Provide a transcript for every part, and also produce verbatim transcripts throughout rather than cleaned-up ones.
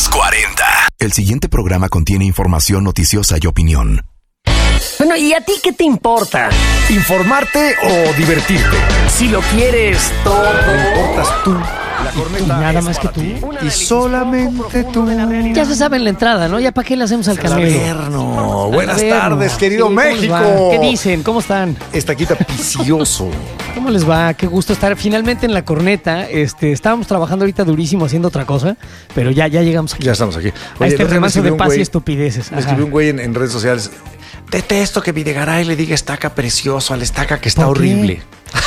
Los cuarenta. El siguiente programa contiene información noticiosa y opinión. Bueno, ¿y a ti qué te importa? ¿Informarte o divertirte? Si lo quieres todo. ¿Te importas tú? La Y corneta nada es más que para tú. ti. Y solamente tú. Ya se sabe en la entrada, ¿no? ¿Ya para qué le hacemos al El camelo? Averno. Buenas Averno. tardes, querido Sí, ¿cómo les México. va? ¿Qué dicen? ¿Cómo están? Estaquita Picioso. ¿Cómo les va? Qué gusto estar finalmente en la corneta. Este, estábamos trabajando ahorita durísimo haciendo otra cosa, pero ya, ya llegamos aquí. Ya estamos aquí. A este el otro día me remanso de escribió un paz y güey- estupideces. Me Ajá. escribió un güey en, en redes sociales. Detesto que Videgaray le diga estaca precioso al estaca que está ¿Por qué? horrible.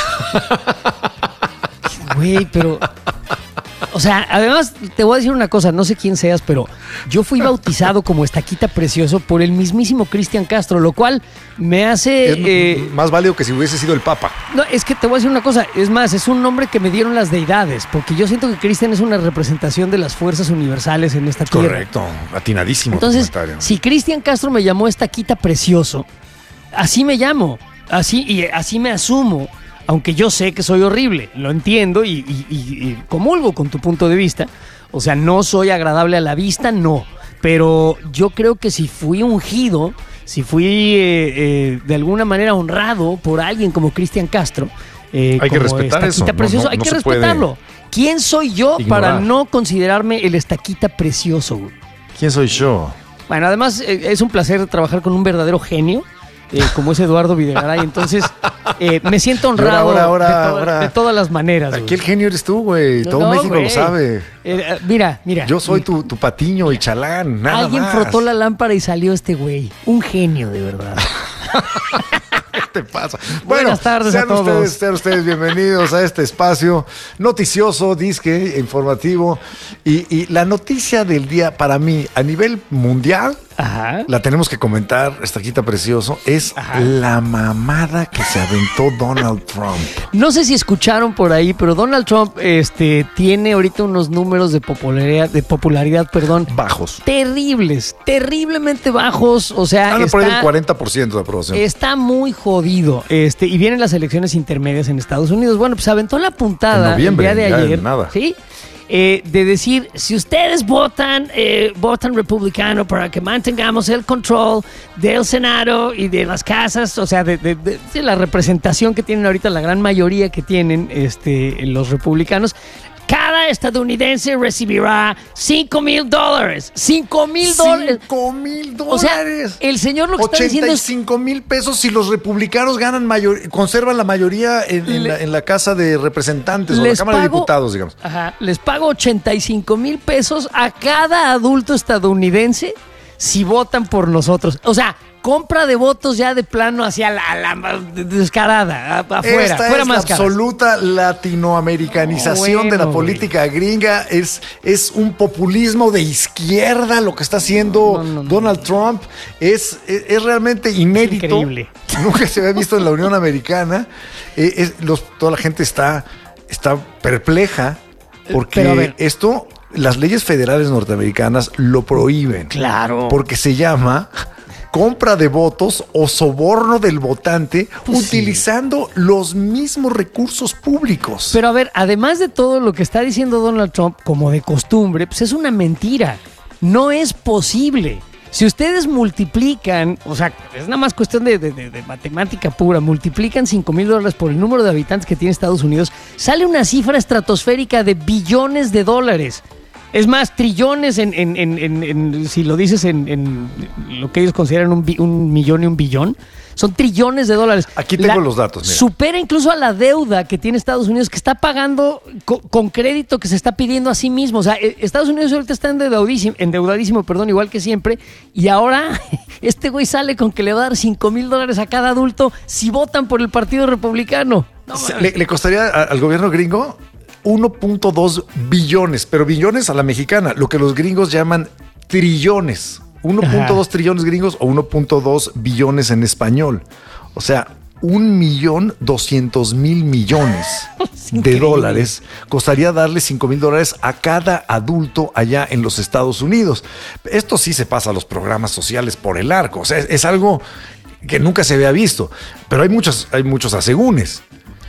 Güey, pero... O sea, además te voy a decir una cosa, no sé quién seas, pero yo fui bautizado como Estaquita Precioso por el mismísimo Cristian Castro, lo cual me hace... Es eh, más válido que si hubiese sido el Papa. no, es que te voy a decir una cosa, es más, es un nombre que me dieron las deidades, porque yo siento que Cristian es una representación de las fuerzas universales en esta tierra. Correcto, atinadísimo tu Entonces, comentario. si Cristian Castro me llamó Estaquita Precioso, así me llamo, así y así me asumo, aunque yo sé que soy horrible, lo entiendo y, y- y- y comulgo con tu punto de vista. O sea, no soy agradable a la vista, no, pero yo creo que si fui ungido, si fui eh, eh, de alguna manera honrado por alguien como Cristian Castro, eh, Hay que como respetar Estaquita eso, no- Precioso, no- hay no que se puede respetarlo. ¿Quién soy yo para ignorar. no considerarme el Estaquita Precioso, güey? ¿Quién soy yo? Bueno, además eh, es un placer trabajar con un verdadero genio, eh, como es Eduardo Videgaray. Entonces, eh, me siento honrado ahora, ahora, de, toda- ahora. de todas las maneras. Aquí güey. el genio eres tú, güey. No, Todo no, México güey. lo sabe. Eh, eh, mira, mira. Yo soy tu, tu patiño y chalán, nada Alguien más. frotó la lámpara y salió este güey. Un genio, de verdad. ¿Qué te pasa? Buenas tardes sean a todos. Ustedes, sean ustedes bienvenidos a este espacio noticioso, disque, informativo. Y, y la noticia del día para mí, a nivel mundial, Ajá. la tenemos que comentar, Estaquita Precioso, es Ajá. la mamada que se aventó Donald Trump. No sé si escucharon por ahí, pero Donald Trump este, tiene ahorita unos números de popularidad, de popularidad, perdón, Bajos. terribles, terriblemente bajos. O sea, Anda por ahí está- del cuarenta por ciento de aprobación. Está muy jodido. Este, y vienen las elecciones intermedias en Estados Unidos. Bueno, pues aventó la puntada En noviembre, el día de ya ayer. en nada. ¿Sí? Eh, de decir, si ustedes votan, eh, votan republicano para que mantengamos el control del Senado y de las casas, o sea, de, de- de- de la representación que tienen ahorita, la gran mayoría que tienen este, los republicanos, cada estadounidense recibirá cinco mil dólares. cinco mil dólares. cinco mil O sea, dólares. el señor lo que está ochenta diciendo y es... cinco mil pesos si los republicanos ganan mayor, conservan la mayoría en, en Le- la, en la Casa de Representantes o la Les Cámara de pago- Diputados, digamos. Ajá, les pago ochenta y cinco mil pesos a cada adulto estadounidense si votan por nosotros. O sea, compra de votos ya de plano hacia la, la- descarada, a- afuera, Esta fuera es la máscaras. absoluta latinoamericanización Oh, de la bueno, política gringa. Es, es un populismo de izquierda lo que está haciendo No, no, no, Donald Trump. Es, es, es realmente inédito. increíble. Nunca se había visto en la Unión Americana. Eh, es- los- toda la gente está, está perpleja porque Pero a ver. esto, las leyes federales norteamericanas lo prohíben. Claro. Porque se llama compra de votos o soborno del votante Pues sí. utilizando los mismos recursos públicos. Pero a ver, además de todo lo que está diciendo Donald Trump, como de costumbre, pues es una mentira. No es posible. Si ustedes multiplican, o sea, es nada más cuestión de, de- de- de matemática pura, multiplican cinco mil dólares por el número de habitantes que tiene Estados Unidos, sale una cifra estratosférica de billones de dólares. Es más, trillones en, en- en- en- en- si lo dices en, en lo que ellos consideran un, bi- un millón y un billón, son trillones de dólares. Aquí tengo los datos, mira. Supera incluso a la deuda que tiene Estados Unidos, que está pagando co- con crédito que se está pidiendo a sí mismo. O sea, eh, Estados Unidos ahorita está endeudadísimo, endeudadísimo, perdón, igual que siempre. Y ahora este güey sale con que le va a dar cinco mil dólares a cada adulto si votan por el Partido Republicano. No, Se- le, le costaría a- al gobierno gringo uno punto dos billones, pero billones a la mexicana, lo que los gringos llaman trillones. uno punto dos trillones gringos o uno punto dos billones en español. O sea, un millón doscientos mil millones de increíble. dólares costaría darle cinco mil dólares a cada adulto allá en los Estados Unidos. Esto sí se pasa a los programas sociales por el arco. O sea, es, es algo que nunca se había visto. Pero hay muchos, hay muchos asegúnes.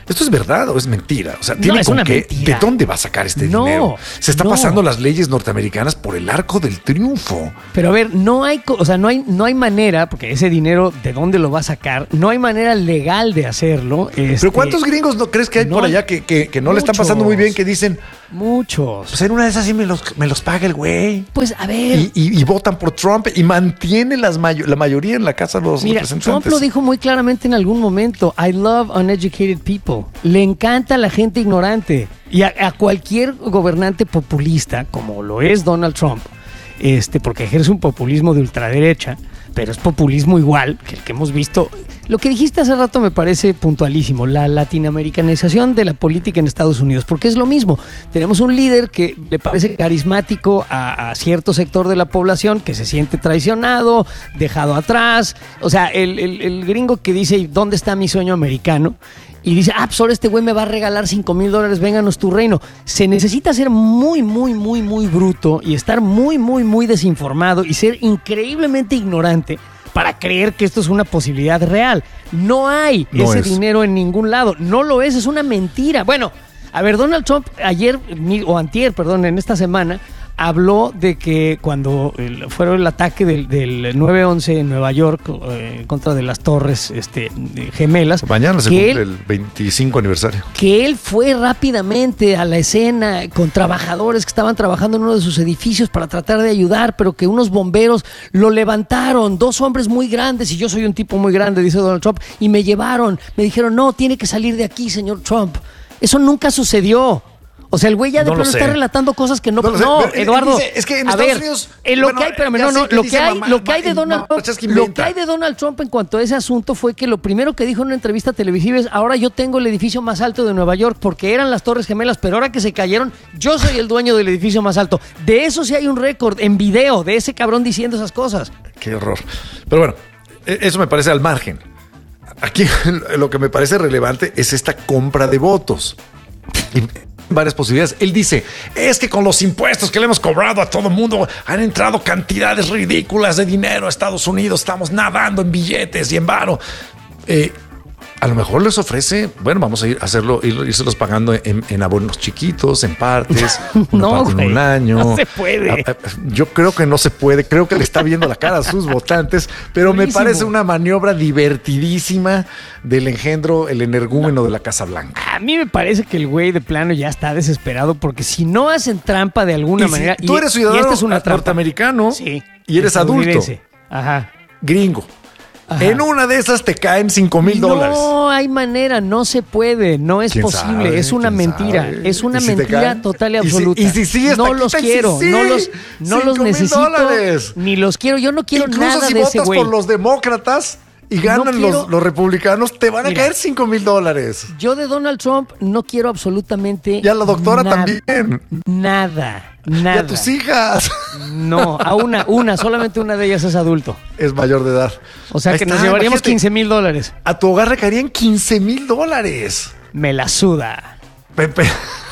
¿Esto es verdad o es mentira? O sea, ¿tiene No, es con una qué? mentira. ¿De dónde va a sacar este No, dinero? Se está no. pasando las leyes norteamericanas por el arco del triunfo. Pero a ver, no hay, co- o sea, no hay, no hay manera, porque ese dinero, ¿de dónde lo va a sacar? No hay manera legal de hacerlo. este, Pero ¿cuántos gringos no crees que hay no por hay- allá que, que, que no le están pasando muy bien, que dicen, Muchos. pues en una de esas sí me los, me los paga el güey? Pues a ver. Y, y- y votan por Trump y mantiene las mayo- la mayoría en la Casa de los Mira, Representantes. Trump lo dijo muy claramente en algún momento. I love uneducated people. Le encanta la gente ignorante. Y a, a cualquier gobernante populista, como lo es Donald Trump, este, porque ejerce un populismo de ultraderecha, pero es populismo igual que el que hemos visto. Lo que dijiste hace rato me parece puntualísimo, la latinoamericanización de la política en Estados Unidos, porque es lo mismo. Tenemos un líder que le parece carismático a, a cierto sector de la población que se siente traicionado, dejado atrás. O sea, el, el, el gringo que dice, ¿dónde está mi sueño americano? Y dice, ah, pues ahora este güey me va a regalar cinco mil dólares, vénganos tu reino. Se necesita ser muy, muy, muy, muy bruto y estar muy, muy, muy desinformado y ser increíblemente ignorante para creer que esto es una posibilidad real. No hay No ese es. dinero en ningún lado. No lo es, es una mentira. Bueno, a ver, Donald Trump ayer, o antier, perdón, en esta semana, habló de que cuando el, fueron el ataque del, del nueve once en Nueva York eh, en contra de las torres este, gemelas, Mañana se que cumple él, el veinticinco aniversario. que él fue rápidamente a la escena con trabajadores que estaban trabajando en uno de sus edificios para tratar de ayudar, pero que unos bomberos lo levantaron, dos hombres muy grandes, y yo soy un tipo muy grande, dice Donald Trump, y me llevaron, me dijeron, no, tiene que salir de aquí, señor Trump. Eso nunca sucedió. O sea, el güey ya de No lo plano sé. está relatando cosas que no... No No, lo sé, pero él Eduardo, dice, es que en a Estados ver, Unidos, en lo bueno, que hay, espérame, ya no, sé no, que lo dice que hay, mamá, lo que hay de mamá, Donald mamá, Trump, es que lo que inventa. hay de Donald Trump en cuanto a ese asunto fue que lo primero que dijo en una entrevista televisiva es, ahora yo tengo el edificio más alto de Nueva York, porque eran las Torres Gemelas, pero ahora que se cayeron, yo soy el dueño del edificio más alto. De eso sí hay un récord en video, de ese cabrón diciendo esas cosas. Qué horror. Pero bueno, e- eso me parece al margen. Aquí lo que me parece relevante es esta compra de votos. Y varias posibilidades. Él dice, es que con los impuestos que le hemos cobrado a todo el mundo han entrado cantidades ridículas de dinero a Estados Unidos, estamos nadando en billetes y en varo. Eh, a lo mejor les ofrece, bueno, vamos a ir a hacerlo, ir, irselos pagando en, en abonos chiquitos, en partes, una No, parte en güey, un año. no se puede. A- a- Yo creo que no se puede, creo que le está viendo la cara a sus votantes, pero me Buenísimo. parece una maniobra divertidísima del engendro, el energúmeno de la Casa Blanca. A mí me parece que el güey de plano ya está desesperado, porque si no hacen trampa de alguna Y si manera... tú eres ciudadano y esta es una trampa. norteamericano Sí, y eres adulto, estadounidense. Ajá. gringo, Ajá. en una de esas te caen cinco mil dólares. No hay manera, no se puede, no es ¿Quién posible, sabe? es una ¿Quién mentira, sabe? es una ¿Y si te mentira caen? total y ¿Y si- absoluta. y si sigues no taquita, los y si quiero, sí? no los, no los cinco mil necesito, dólares. ni los quiero, yo no quiero Incluso nada si de ese votas güey. por los demócratas y ganan quiero- los, los republicanos, te van a Mira. caer cinco mil dólares. Yo de Donald Trump no quiero absolutamente Y a la doctora nada, también. Nada, Y nada. a tus hijas. No, a una, una, solamente una de ellas es adulto. Es mayor de edad. O sea Ahí que está, nos llevaríamos imagínate, quince mil dólares. A tu hogar recaerían quince mil dólares. Me la suda. Pepe.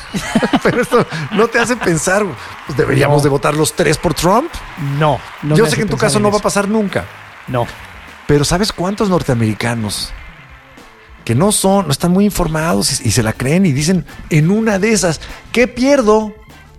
Pero esto no te hace pensar, pues deberíamos No. de votar los tres por Trump. No, no Yo me sé hace que en tu pensar caso no va a eso. pasar nunca. No. Pero ¿sabes cuántos norteamericanos que no son, no están muy informados y, y se la creen y dicen, en una de esas, ¿qué pierdo?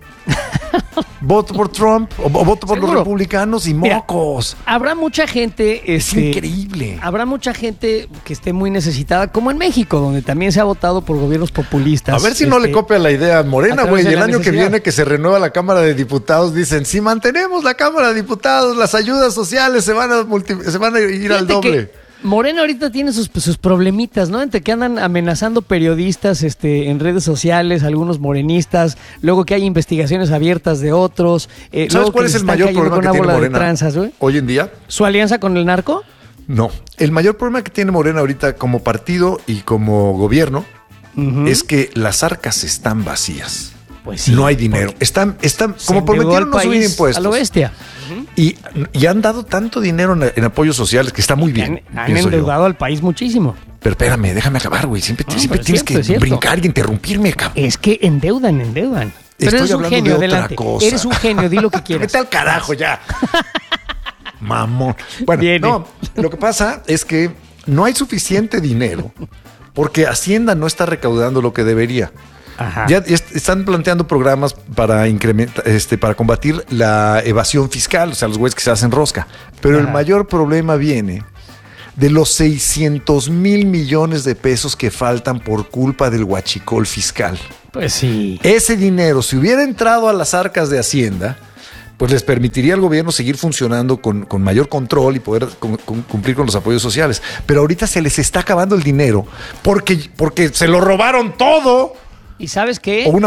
Voto por Trump o, o voto por los Seguro. republicanos y Mira, mocos. Habrá mucha gente. Es este, increíble. Habrá mucha gente que esté muy necesitada, como en México, donde también se ha votado por gobiernos populistas. A ver si no este, le copia la idea a a Morena, través güey. de Y el la año que necesidad. viene que se renueva la Cámara de Diputados, dicen, si mantenemos la Cámara de Diputados, las ayudas sociales se van a, multi- se van a ir al Fíjate doble. que Morena ahorita tiene sus, sus problemitas, ¿no? Entre que andan amenazando periodistas este, en redes sociales, algunos morenistas, luego que hay investigaciones abiertas de otros. Eh, ¿Sabes luego cuál que es les el están mayor cayendo problema con que una tiene bola de Morena tranzas, güey? hoy en día? ¿Su alianza con el narco? No. El mayor problema que tiene Morena ahorita como partido y como gobierno Ujú. es que las arcas están vacías. Pues sí, no hay dinero. porque Están, están, se como endeudó prometieron al no subir país impuestos. a lo bestia. Y, y han dado tanto dinero en, en apoyos sociales que está muy bien. Han, han pienso yo. endeudado al país muchísimo. Pero espérame, déjame acabar, güey. Siempre, No, siempre pero es tienes cierto, es que cierto. brincar y interrumpirme, cabrón. Es que endeudan, endeudan. Pero Estoy eres un hablando genio, de otra adelante. cosa. Eres un genio, di lo que quieras. Vete al carajo ya. Mamón. Bueno, Viene. no, lo que pasa es que no hay suficiente dinero porque Hacienda no está recaudando lo que debería. Ajá. Ya est- están planteando programas para incrementar, este, para combatir la evasión fiscal, o sea, los güeyes que se hacen rosca. Pero Ajá. el mayor problema viene de los seiscientos mil millones de pesos que faltan por culpa del huachicol fiscal. Pues sí. Ese dinero, si hubiera entrado a las arcas de Hacienda, pues les permitiría al gobierno seguir funcionando con, con mayor control y poder con, con, cumplir con los apoyos sociales. Pero ahorita se les está acabando el dinero porque, porque se lo robaron todo. ¿Y sabes qué? O una